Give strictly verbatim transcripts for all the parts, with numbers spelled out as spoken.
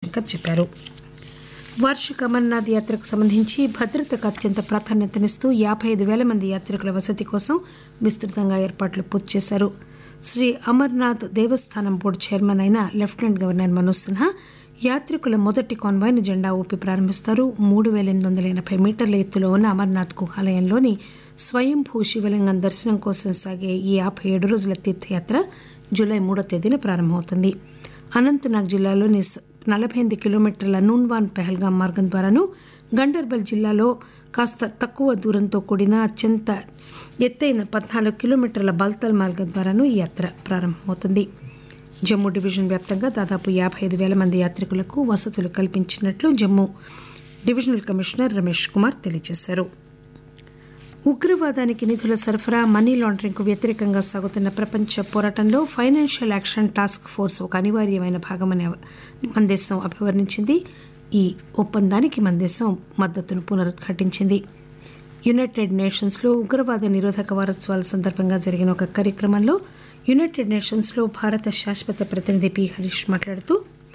జయశంకర్ చెప్పారు. వార్షిక అమర్నాథ్ యాత్రకు సంబంధించి భద్రతకు అత్యంత ప్రాధాన్యతనిస్తూ యాభై ఐదు వేల మంది యాత్రికుల వసతి కోసం విస్తృతంగా ఏర్పాట్లు పూర్తి చేశారు. శ్రీ అమర్నాథ్ దేవస్థానం బోర్డు చైర్మన్ అయిన లెఫ్టినెంట్ గవర్నర్ మనోజ్ సిన్హా యాత్రికుల మొదటి కాన్వాయ్ను జెండా ఊపి ప్రారంభిస్తారు. మూడు వేల ఎనిమిది వందల ఎనభై మీటర్ల ఎత్తులో ఉన్న అమర్నాథ్ గుహాలయంలోని స్వయంభూ శివలింగం దర్శనం కోసం సాగే ఈ యాభై ఏడు రోజుల తీర్థయాత్ర జూలై మూడో తేదీన ప్రారంభమవుతుంది. అనంతనాగ్ జిల్లాలోని నలభై ఎనిమిది కిలోమీటర్ల నూన్వాన్ పెహల్గాం మార్గం ద్వారాను, గండర్బల్ జిల్లాలో కాస్త తక్కువ దూరంతో కూడిన అత్యంత ఎత్తైన పద్నాలుగు కిలోమీటర్ల బల్తల్ మార్గం ద్వారాను ఈ యాత్ర ప్రారంభమవుతుంది. జమ్మూ డివిజన్ వ్యాప్తంగా దాదాపు యాభై ఐదు వేల మంది యాత్రికులకు వసతులు కల్పించినట్లు జమ్మూ డివిజనల్ కమిషనర్ రమేష్ కుమార్ తెలియజేశారు. ఉగ్రవాదానికి నిధుల సరఫరా, మనీ లాండరింగ్కు వ్యతిరేకంగా సాగుతున్న ప్రపంచ పోరాటంలో ఫైనాన్షియల్ యాక్షన్ టాస్క్ ఫోర్స్ ఒక అనివార్యమైన భాగమని మన దేశం అభివర్ణించింది. ఈ ఒప్పందానికి మన దేశం మద్దతును పునరుద్ఘాటించింది. యునైటెడ్ నేషన్స్లో ఉగ్రవాద నిరోధక వారోత్సవాల సందర్భంగా జరిగిన ఒక కార్యక్రమంలో యునైటెడ్ నేషన్స్లో భారత శాశ్వత ప్రతినిధి పి హరీష్ మాట్లాడుతూ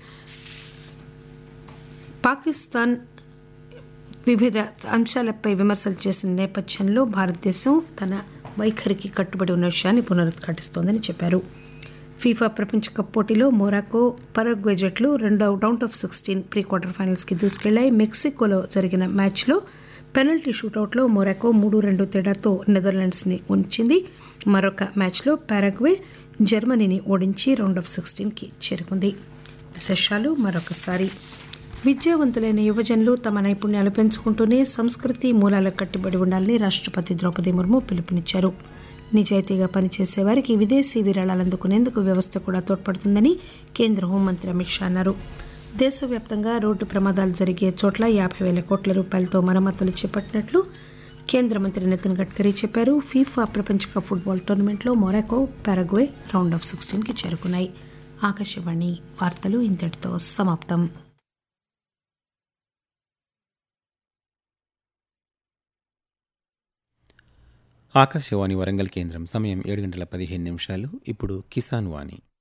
పాకిస్తాన్ వివిధ అంశాలపై విమర్శలు చేసిన నేపథ్యంలో భారతదేశం తన వైఖరికి కట్టుబడి ఉన్న విషయాన్ని పునరుద్ఘాటిస్తోందని చెప్పారు. ఫీఫా ప్రపంచ కప్ పోటీలో మొరాకో, పరగ్వే జట్లు రెండో round of sixteen pre quarter ఫైనల్స్కి దూసుకెళ్లాయి. మెక్సికోలో జరిగిన మ్యాచ్లో పెనల్టీ షూటౌట్లో మొరాకో మూడు రెండు తేడాతో నెదర్లాండ్స్ని ఉంచింది. మరొక మ్యాచ్లో పారగ్వే జర్మనీని ఓడించి రౌండ్ ఆఫ్ సిక్స్టీన్కి చేరుకుంది. విశేషాలు మరొకసారి. విద్యావంతులైన యువజనులు తమ నైపుణ్యాలు పెంచుకుంటూనే సంస్కృతి మూలాలకు కట్టుబడి ఉండాలని రాష్ట్రపతి ద్రౌపది ముర్ము పిలుపునిచ్చారు. నిజాయితీగా పనిచేసే వారికి విదేశీ విరాళాలు అందుకునేందుకు వ్యవస్థ కూడా తోడ్పడుతుందని కేంద్ర హోంమంత్రి అమిత్ షా అన్నారు. దేశవ్యాప్తంగా రోడ్డు ప్రమాదాలు జరిగే చోట్ల యాభై వేల కోట్ల రూపాయలతో మరమ్మతులు చేపట్టినట్లు కేంద్ర మంత్రి నితిన్ గడ్కరీ చెప్పారు. ఫీఫా ప్రపంచ కప్ ఫుట్బాల్ టోర్నమెంట్లో మొరాకో, పారగ్వే రౌండ్ ఆఫ్ సిక్స్టీన్కి చేరుకున్నాయి. ఆకాశవాణి వార్తలు ఇంతటితో సమాప్తం. ఆకాశవాణి వరంగల్ కేంద్రం. సమయం ఏడు గంటల పదిహేను నిమిషాలు. ఇప్పుడు కిసాన్ వాణి.